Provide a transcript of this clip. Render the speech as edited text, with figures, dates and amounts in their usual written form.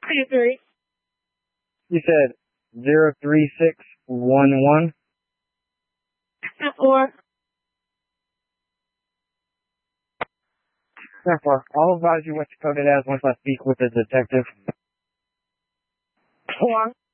23. You said 03611. 4. 4. I'll advise you what you coded as once I speak with the detective. 4.